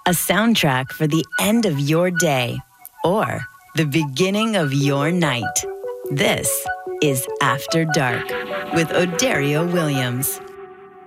a soundtrack for the end of your day or the beginning of your night. This is After Dark with Odario Williams.